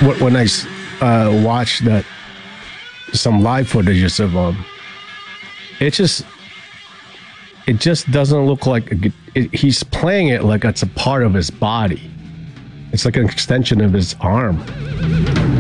when I watched that some live footage of it just doesn't look like he's playing it like it's a part of his body. It's like an extension of his arm.